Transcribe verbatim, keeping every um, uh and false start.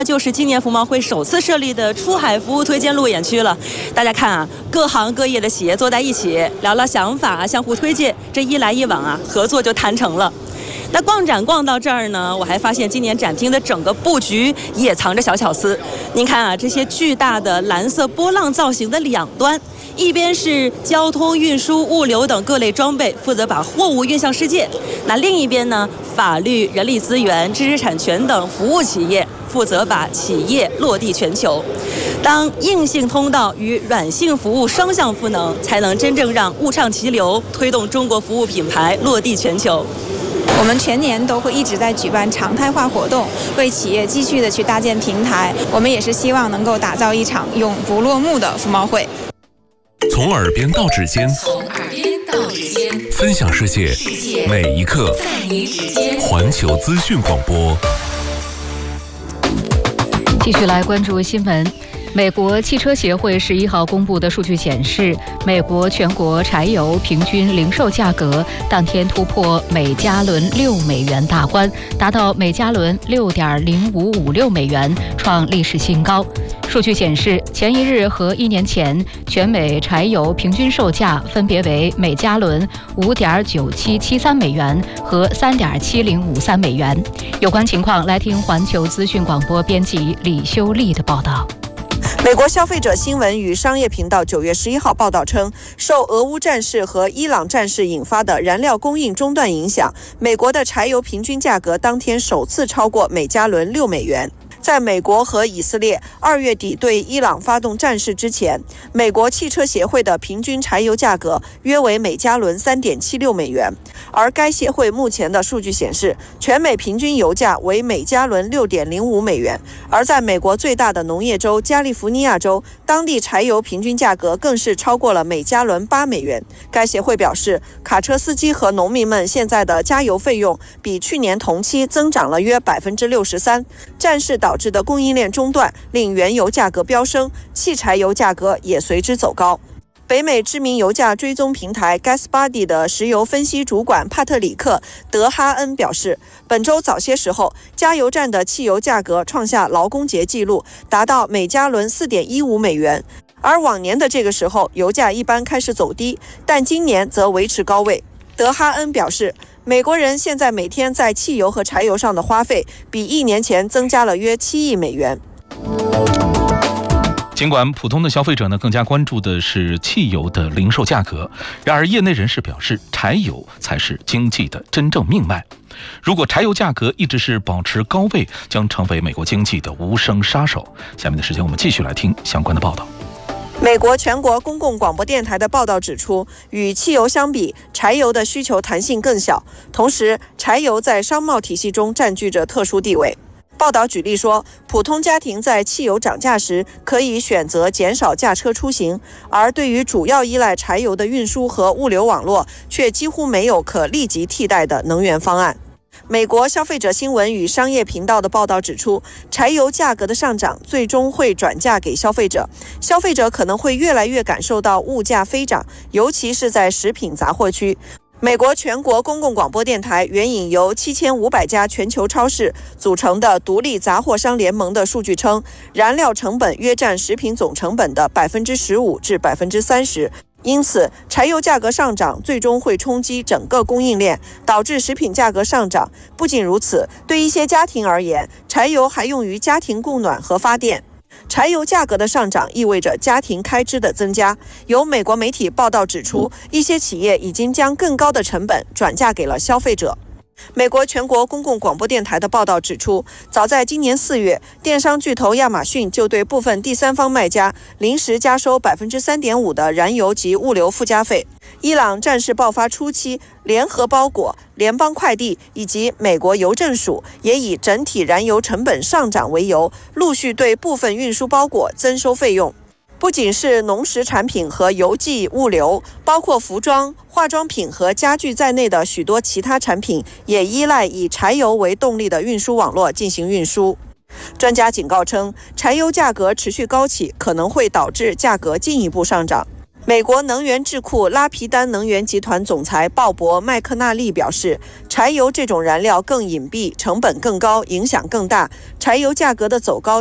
就是今年服贸会首次设立的出海服务推荐路演区了。大家看啊，各行各业的企业坐在一起，聊聊想法，相互推荐，这一来一往啊，合作就谈成了。那逛展逛到这儿呢，我还发现今年展厅的整个布局也藏着小巧思。您看啊，这些巨大的蓝色波浪造型的两端，一边是交通运输、物流等各类装备，负责把货物运向世界；那另一边呢，法律、人力资源、知识产权等服务企业，负责把企业落地全球。当硬性通道与软性服务双向赋能，才能真正让物畅其流，推动中国服务品牌落地全球。 我们全年都会一直在举办常态化活动，为企业继续的去搭建平台。我们也是希望能够打造一场永不落幕的服贸会。 从耳边到指尖， 从耳边到指尖， 分享世界， 世界每一刻， 在你指尖。 环球资讯广播。 继续来关注新闻。美国汽车协会十一号公布的数据显示，美国全国柴油平均零售价格当天突破每加仑六美元大关，达到每加仑六点零五五六美元，创历史新高。数据显示，前一日和一年前，全美柴油平均售价分别为每加仑五点九七七三美元和三点七零五三美元。有关情况，来听环球资讯广播编辑李修丽的报道。 美国消费者新闻与商业频道九月十一号报道称，受俄乌战事和伊朗战事引发的燃料供应中断影响，美国的柴油平均价格当天首次超过每加仑六美元。在美国和以色列二月底对伊朗发动战事之前，美国汽车协会的平均柴油价格约为每加仑 三点七六美元，而该协会目前的数据显示，全美平均油价为每加仑 六点零五美元。而在美国最大的农业州加利福尼亚州，当地柴油平均价格更是超过了每加仑八美元。该协会表示，卡车司机和农民们现在的加油费用比去年同期增长了约 百分之六十三。 战事导致的供应链中断令原油价格飙升，汽柴油价格也随之走高。北美知名油价追踪平台 GasBuddy 的石油分析主管帕特里克·德哈恩表示，本周早些时候，加油站的汽油价格创下劳工节纪录，达到每加仑 四点一五美元。而往年的这个时候，油价一般开始走低，但今年则维持高位。德哈恩表示，美国人现在每天在汽油和柴油上的花费比一年前增加了约七亿美元。 尽管普通的消费者呢更加关注的是汽油的零售价格，然而业内人士表示，柴油才是经济的真正命脉。如果柴油价格一直是保持高位，将成为美国经济的无声杀手。下面的时间我们继续来听相关的报道。 美国全国公共广播电台的报道指出，与汽油相比，柴油的需求弹性更小，同时柴油在商贸体系中占据着特殊地位。报道举例说，普通家庭在汽油涨价时可以选择减少驾车出行，而对于主要依赖柴油的运输和物流网络，却几乎没有可立即替代的能源方案。美国消费者新闻与商业频道的报道指出，柴油价格的上涨最终会转嫁给消费者，消费者可能会越来越感受到物价飞涨，尤其是在食品杂货区。美国全国公共广播电台援引由七千五百家全球超市组成的独立杂货商联盟的数据称，燃料成本约占食品总成本的 百分之十五 至 百分之三十。因此，柴油价格上涨最终会冲击整个供应链，导致食品价格上涨。不仅如此，对一些家庭而言，柴油还用于家庭供暖和发电。柴油价格的上涨意味着家庭开支的增加。有美国媒体报道指出，一些企业已经将更高的成本转嫁给了消费者。美国全国公共广播电台的报道指出，早在今年四月，电商巨头亚马逊就对部分第三方卖家临时加收 百分之三点五 的燃油及物流附加费。伊朗战事爆发初期，联合包裹、联邦快递以及美国邮政署也以整体燃油成本上涨为由，陆续对部分运输包裹增收费用。不仅是农食产品和邮寄物流，包括服装、化妆品和家具在内的许多其他产品也依赖以柴油为动力的运输网络进行运输。专家警告称，柴油价格持续高企可能会导致价格进一步上涨。 美国能源智库拉皮丹能源集团总裁鲍勃·麦克纳利表示，柴油这种燃料更隐蔽，成本更高，影响更大，柴油价格的走高